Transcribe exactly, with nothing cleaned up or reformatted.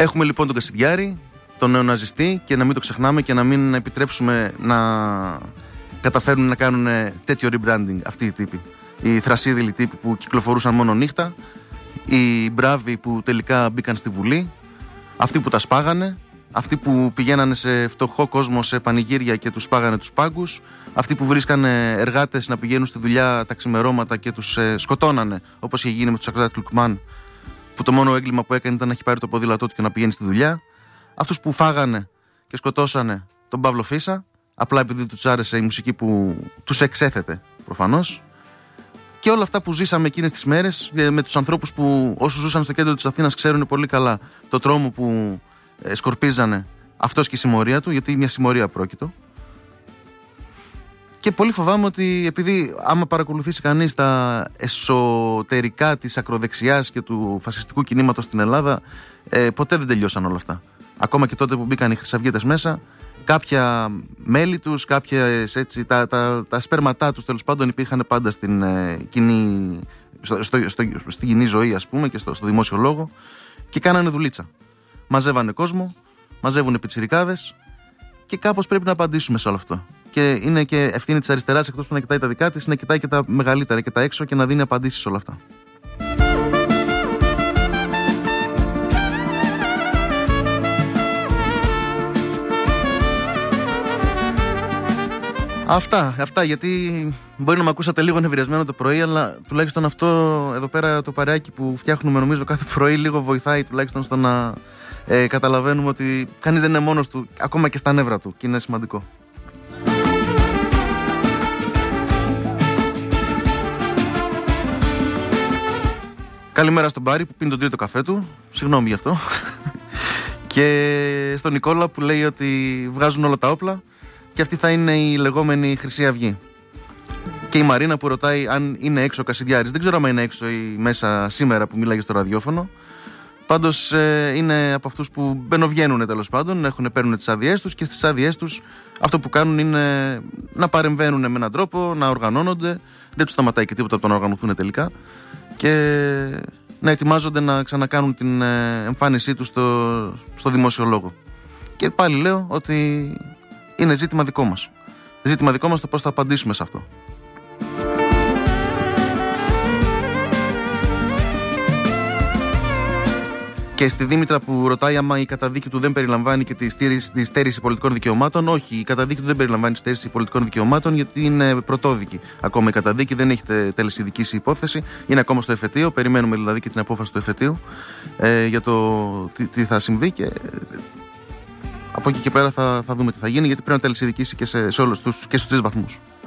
Έχουμε λοιπόν τον Κασιδιάρη, τον νεοναζιστή, και να μην το ξεχνάμε και να μην επιτρέψουμε να καταφέρουν να κάνουν τέτοιο rebranding αυτοί οι τύποι. Οι θρασίδηλοι τύποι που κυκλοφορούσαν μόνο νύχτα, οι μπράβοι που τελικά μπήκαν στη Βουλή, αυτοί που τα σπάγανε, αυτοί που πηγαίνανε σε φτωχό κόσμο σε πανηγύρια και τους σπάγανε τους πάγκους, αυτοί που βρίσκανε εργάτες να πηγαίνουν στη δουλειά τα ξημερώματα και τους ε, σκοτώνανε, όπως είχε γίνει με τους Αξάτ Λουκμάν, που το μόνο έγκλημα που έκανε ήταν να έχει πάρει το ποδήλατό του και να πηγαίνει στη δουλειά. Αυτούς που φάγανε και σκοτώσανε τον Παύλο Φίσα, απλά επειδή τους άρεσε η μουσική που τους εξέθετε προφανώς. Και όλα αυτά που ζήσαμε εκείνες τις μέρες με τους ανθρώπους που όσους ζούσαν στο κέντρο της Αθήνας ξέρουν πολύ καλά το τρόμο που ε, σκορπίζανε αυτός και η συμμορία του, γιατί μια συμμορία πρόκειτο. Και πολύ φοβάμαι ότι επειδή άμα παρακολουθήσει κανείς τα εσωτερικά της ακροδεξιάς και του φασιστικού κινήματος στην Ελλάδα, ε, ποτέ δεν τελειώσαν όλα αυτά. Ακόμα και τότε που μπήκαν οι χρυσαυγίτες μέσα, κάποια μέλη τους, κάποιες, έτσι, τα, τα, τα σπέρματά τους τέλος πάντων υπήρχαν πάντα στην, ε, κοινή, στο, στο, στο, στην κοινή ζωή, ας πούμε, και στο, στο δημόσιο λόγο, και κάνανε δουλίτσα. Μαζεύανε κόσμο, μαζεύουν πιτσιρικάδες, και κάπως πρέπει να απαντήσουμε σε όλο αυτό. Και είναι και ευθύνη της αριστεράς, εκτός που να κοιτάει τα δικά της, να κοιτάει και τα μεγαλύτερα και τα έξω και να δίνει απαντήσεις σε όλα αυτά. Αυτά, αυτά, γιατί μπορεί να με ακούσατε λίγο νευριασμένο το πρωί, αλλά τουλάχιστον αυτό εδώ πέρα το παρεάκι που φτιάχνουμε νομίζω κάθε πρωί λίγο βοηθάει τουλάχιστον στο να ε, καταλαβαίνουμε ότι κανείς δεν είναι μόνος του, ακόμα και στα νεύρα του, και είναι σημαντικό. Καλημέρα στον Πάρη που πίνει τον τρίτο καφέ του, συγγνώμη γι' αυτό. Και στον Νικόλα που λέει ότι βγάζουν όλα τα όπλα και αυτή θα είναι η λεγόμενη Χρυσή Αυγή. Και η Μαρίνα που ρωτάει αν είναι έξω ο Κασιδιάρης. Δεν ξέρω αν είναι έξω ή μέσα σήμερα που μίλαγε στο ραδιόφωνο. Πάντως ε, είναι από αυτούς που μπαινοβγαίνουν τέλος πάντων, έχουν, παίρνουν τις άδειές τους, και στις άδειές τους αυτό που κάνουν είναι να παρεμβαίνουν με έναν τρόπο, να οργανώνονται. Δεν τους σταματάει και τίποτα από το να οργανωθούν τελικά. Και να ετοιμάζονται να ξανακάνουν την ε, εμφάνισή τους στο, στο δημόσιο λόγο. Και πάλι λέω ότι είναι ζήτημα δικό μας. Ζήτημα δικό μας το πώς θα απαντήσουμε σε αυτό. Και στη Δήμητρα που ρωτάει άμα η καταδίκη του δεν περιλαμβάνει και τη, στήρηση, τη στέρηση πολιτικών δικαιωμάτων. Όχι, η καταδίκη του δεν περιλαμβάνει τη στέρηση πολιτικών δικαιωμάτων, γιατί είναι πρωτόδικη. Ακόμα η καταδίκη δεν έχει τελεσιδικήσει υπόθεση. Είναι ακόμα στο εφετείο. Περιμένουμε δηλαδή και την απόφαση του εφετείου ε, για το τι, τι θα συμβεί. Και ε, από εκεί και πέρα θα, θα δούμε τι θα γίνει, γιατί πρέπει να τελεσιδικήσει και, σε, σε όλους τους, και στους τρεις βαθμούς.